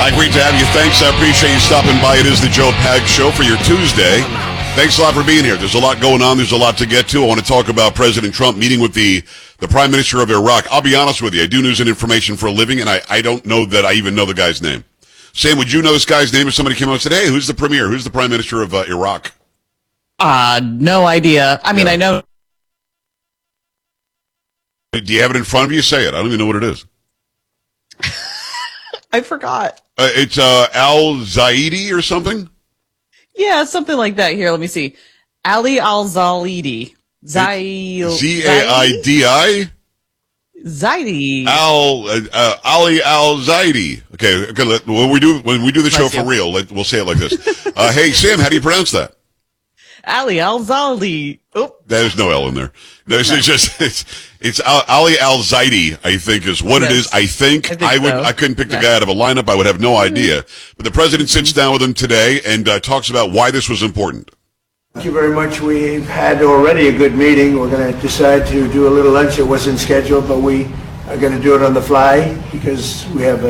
Hi, great to have you. Thanks. I appreciate you stopping by. It is the Joe Pag Show for your Tuesday. Thanks a lot for being here. There's a lot going on. There's a lot to get to. I want to talk about President Trump meeting with the Prime Minister of Iraq. I'll be honest with you. I do news and information for a living, and I don't know that I even know the guy's name. Sam, would you know this guy's name if somebody came out and said, hey, who's the premier? Who's the Prime Minister of Iraq? No idea. I mean, I know. Do you have it in front of you? Say it. I don't even know what it is. I forgot. It's al-Zaidi or something? Yeah, something like that. Here, let me see. Ali al-Zaidi. Zaidi? Zaidi. Ali al-Zaidi. Okay. When we do the show for real, we'll say it like this. Hey, Sam, how do you pronounce that? Ali al-Zaidi. Oh, there's no L in there. It's Ali al-Zaidi, I think, is what it is. I think I couldn't pick the guy out of a lineup. I would have no idea. But the president sits down with him today and talks about why this was important. Thank you very much. We've had already a good meeting. We're going to decide to do a little lunch. It wasn't scheduled, but we are going to do it on the fly because we have